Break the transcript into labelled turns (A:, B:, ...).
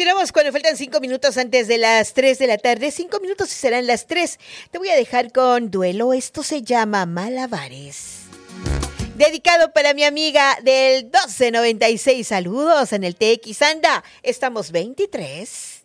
A: Continuamos cuando faltan 5 minutos antes de las 3 de la tarde. 5 minutos y serán las 3. Te voy a dejar con Duelo. Esto se llama Malabares. Dedicado para mi amiga del 1296. Saludos en el TX. Anda, estamos 23.